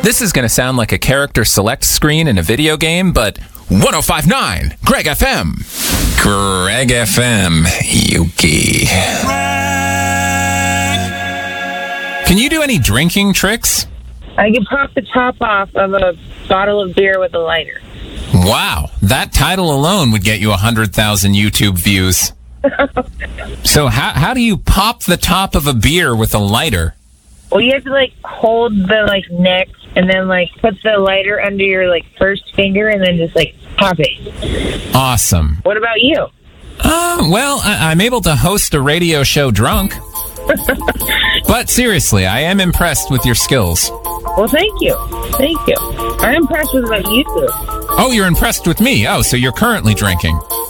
This is going to sound like a character select screen in a video game, but 105.9 Greg FM. Greg FM, Yuki. Can you do any drinking tricks? I can pop the top off of a bottle of beer with a lighter. Wow, that title alone would get you 100,000 YouTube views. So how do you pop the top of a beer with a lighter? Well, you have to, hold the, neck and then, put the lighter under your, first finger and then just, pop it. Awesome. What about you? Well, I'm able to host a radio show drunk. But seriously, I am impressed with your skills. Well, thank you. Thank you. I'm impressed with what you do. Oh, you're impressed with me. Oh, so you're currently drinking.